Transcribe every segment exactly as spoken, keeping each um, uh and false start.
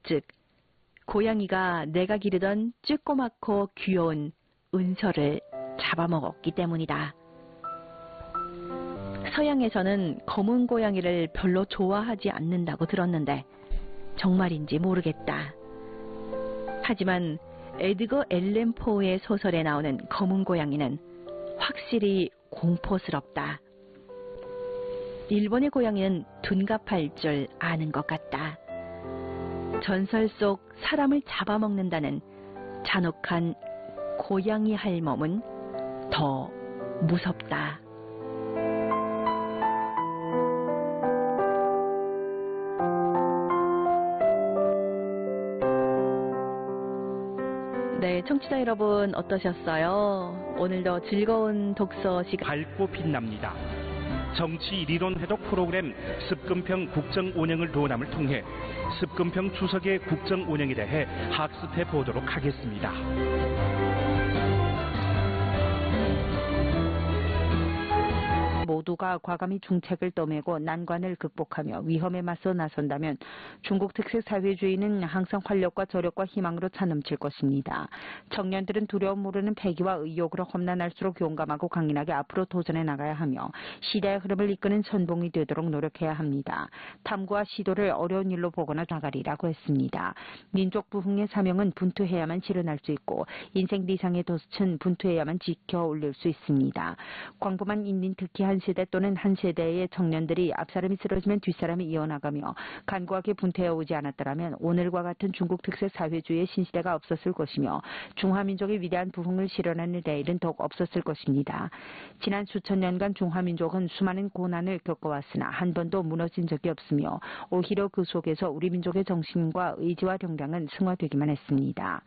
즉 고양이가 내가 기르던 쬐꼬맣고 귀여운 은서를 잡아먹었기 때문이다. 서양에서는 검은 고양이를 별로 좋아하지 않는다고 들었는데 정말인지 모르겠다. 하지만 에드거 앨런 포의 소설에 나오는 검은 고양이는 확실히 공포스럽다. 일본의 고양이는 둔갑할 줄 아는 것 같다. 전설 속 사람을 잡아먹는다는 잔혹한 고양이 할멈은 더 무섭다. 네, 청취자 여러분 어떠셨어요? 오늘도 즐거운 독서 시간. 밝고 빛납니다. 정치 리론 해독 프로그램 습근평 국정 운영을 도남을 통해 습근평 주석의 국정 운영에 대해 학습해 보도록 하겠습니다. 모두가 과감히 중책을 떠매고 난관을 극복하며 위험에 맞서 나선다면 중국 특색 사회주의는 항상 활력과 저력과 희망으로 차넘칠 것입니다. 청년들은 두려움 모르는 패기와 의욕으로 험난할수록 용감하고 강인하게 앞으로 도전해 나가야 하며 시대의 흐름을 이끄는 선봉이 되도록 노력해야 합니다. 탐구와 시도를 어려운 일로 보거나 나가리라고 했습니다. 민족 부흥의 사명은 분투해야만 실현할 수 있고 인생 리상의 돛은 분투해야만 지켜 올릴 수 있습니다. 광범한 인민 특히 한 세대 또는 한 세대의 청년들이 앞사람이 쓰러지면 뒷사람이 이어나가며 간구하게 분투해 오지 않았더라면 오늘과 같은 중국 특색 사회주의의 신시대가 없었을 것이며 중화민족의 위대한 부흥을 실현하는 레일은 더욱 없었을 것입니다. 지난 수천 년간 중화민족은 수많은 고난을 겪어왔으나 한 번도 무너진 적이 없으며 오히려 그 속에서 우리 민족의 정신과 의지와 역량은 승화되기만 했습니다.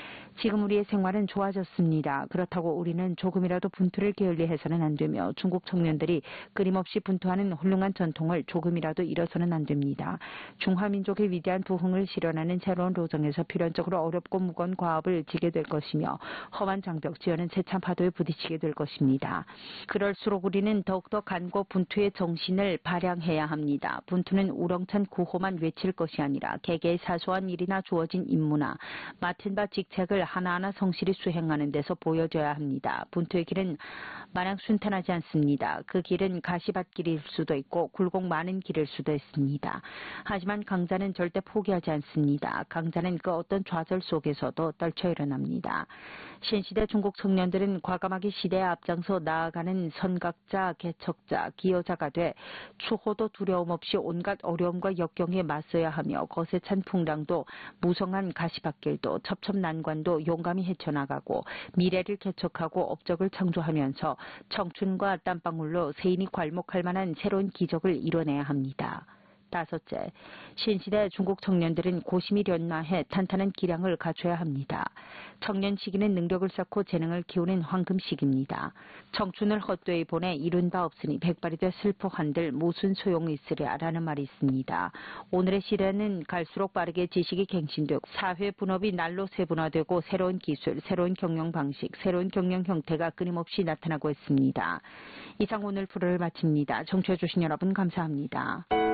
지금 우리의 생활은 좋아졌습니다. 그렇다고 우리는 조금이라도 분투를 게을리해서는 안 되며 중국 청년들이 끊임없이 분투하는 훌륭한 전통을 조금이라도 잃어서는 안 됩니다. 중화민족의 위대한 부흥을 실현하는 새로운 로정에서 필연적으로 어렵고 무거운 과업을 지게 될 것이며 험한 장벽, 지어낸 세찬 파도에 부딪히게 될 것입니다. 그럴수록 우리는 더욱더 간고 분투의 정신을 발양해야 합니다. 분투는 우렁찬 구호만 외칠 것이 아니라 개개의 사소한 일이나 주어진 임무나 맡은 바 직책을 하나하나 성실히 수행하는 데서 보여줘야 합니다. 분투의 길은 마냥 순탄하지 않습니다. 그 길은 가시밭길일 수도 있고 굴곡 많은 길일 수도 있습니다. 하지만 강자는 절대 포기하지 않습니다. 강자는 그 어떤 좌절 속에서도 떨쳐 일어납니다. 신시대 중국 청년들은 과감하게 시대에 앞장서 나아가는 선각자, 개척자, 기여자가 돼 추호도 두려움 없이 온갖 어려움과 역경에 맞서야 하며 거세 찬 풍랑도 무성한 가시밭길도 첩첩난관도 용감히 헤쳐나가고 미래를 개척하고 업적을 창조하면서 청춘과 땀방울로 세인이 괄목할 만한 새로운 기적을 이뤄내야 합니다. 다섯째, 신시대 중국 청년들은 고심이 연마해 탄탄한 기량을 갖춰야 합니다. 청년 시기는 능력을 쌓고 재능을 키우는 황금 시기입니다. 청춘을 헛되이 보내 이룬 바 없으니 백발이 돼 슬퍼한들 무슨 소용이 있으랴라는 말이 있습니다. 오늘의 시대는 갈수록 빠르게 지식이 갱신되고 사회 분업이 날로 세분화되고 새로운 기술, 새로운 경영 방식, 새로운 경영 형태가 끊임없이 나타나고 있습니다. 이상 오늘 프로를 마칩니다. 청취해 주신 여러분 감사합니다.